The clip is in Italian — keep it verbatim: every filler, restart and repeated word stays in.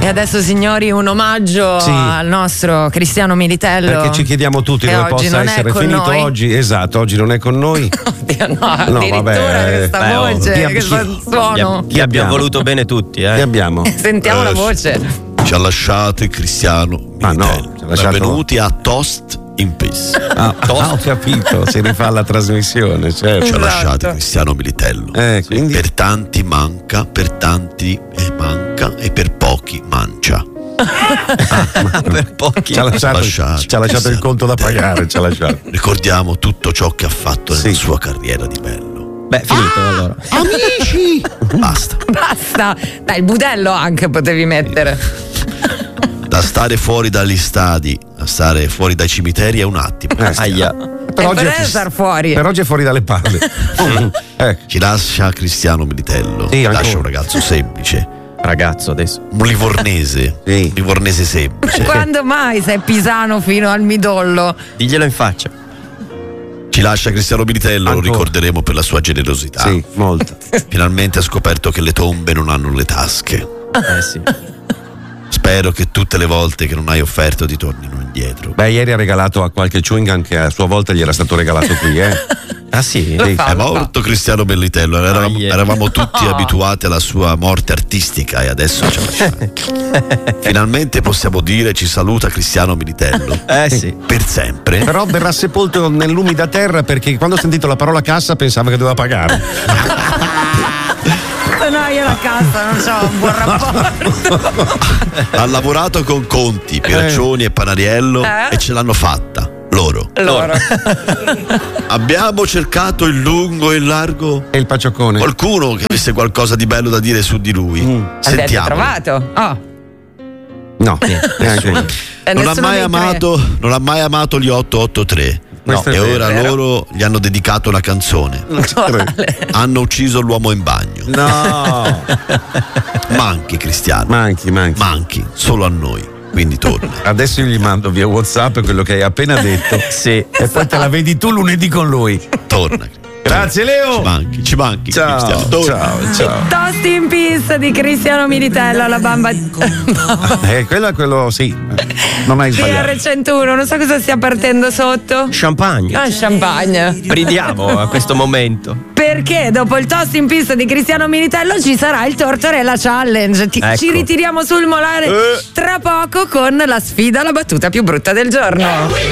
E adesso, signori, un omaggio sì. al nostro Cristiano Militello. Perché ci chiediamo tutti dove possa essere finito noi. oggi. Esatto, oggi non è con noi. Oddio, no, no addirittura vabbè, questa beh, voce, chi, questo chi, suono. Chi abbiamo voluto bene tutti, eh? Chi abbiamo? Sentiamo Eh, la voce. Ci ha lasciato Cristiano Militello. Ah, no, ci ha lasciato- Benvenuti a Toast in Peace. Ah, ah, ho capito, si rifà la trasmissione, certo. Ci ha Esatto. lasciato Cristiano Militello. Eh, quindi Per tanti manca, per tanti eh, manca e per pochi mancia. Per pochi. ci ha lasciato, lasciato. ci ha lasciato il conto da pagare, ci ha lasciato. Ricordiamo tutto ciò che ha fatto nella Sì. sua carriera di bello. Beh, finito allora. Amici! Basta. Basta. Dai, il budello anche potevi mettere. Da stare fuori dagli stadi a stare fuori dai cimiteri è un attimo. Eh, Aia. Per E oggi, per è, star fuori. per oggi è fuori dalle palle. eh, Ci lascia Cristiano Militello. Sì, Ci ancora. lascia un ragazzo semplice, Ragazzo, adesso. un livornese. Sì. Un livornese semplice. Quando mai sei pisano fino al midollo? Diglielo in faccia. Ci lascia Cristiano Militello, lo Ancora. ricorderemo per la sua generosità. sì, molto. Finalmente ha scoperto che le tombe non hanno le tasche. Eh sì. Spero che tutte le volte che non hai offerto ti tornino indietro. Beh, ieri ha regalato a qualche chewing gum che a sua volta gli era stato regalato qui, eh. Ah sì? Lo fa, È lo fa. morto Cristiano Militello, eravamo, Ah, yeah. eravamo tutti Oh. abituati alla sua morte artistica e adesso ci ha lasciato. Finalmente possiamo dire ci saluta Cristiano Militello. Eh sì. Per sempre. Però verrà sepolto nell'umida terra perché quando ho sentito la parola cassa pensava che doveva pagare. No, io la cassa non c'ho un buon rapporto. Ha lavorato con Conti, Pieraccioni e Panariello Eh? e ce l'hanno fatta. Loro. Loro. Abbiamo cercato il lungo e il largo. E il pacioccone. Qualcuno che avesse qualcosa di bello da dire su di lui. Avete Sentiamo. trovato? Oh. No, neanche uno. Eh, Non ha, nessuno mai dei tre. amato, non ha mai amato gli otto otto tre. Questo è e vero. ora Vero. loro gli hanno dedicato una canzone. Hanno ucciso l'uomo in bagno. No, Manchi Cristiano. manchi, manchi. Manchi solo a noi. Quindi torna. Adesso io gli mando via WhatsApp quello che hai appena detto. Sì. E poi te la vedi tu lunedì con lui. Torna. Grazie, Leo. Ci manchi, ci manchi. Ciao, Cristiano. Torna. ciao, ciao. Toast in Peace di Cristiano Militello alla bamba Eh, quello è quello, sì. Non hai P sbagliato. R centouno, non so cosa stia partendo sotto. Champagne. Ah, champagne. Bridiamo a questo momento. Perché dopo il Toast in Peace di Cristiano Militello ci sarà il Tortorella Challenge. Ti- Ecco. Ci ritiriamo sul molare tra poco con la sfida alla battuta più brutta del giorno.